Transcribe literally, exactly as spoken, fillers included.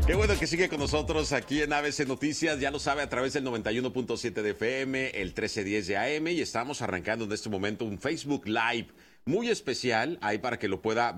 Qué bueno que sigue con nosotros aquí en A B C Noticias, ya lo sabe, a través del noventa y uno punto siete de F M, el trece diez de A M, y estamos arrancando en este momento un Facebook Live muy especial, ahí para que lo pueda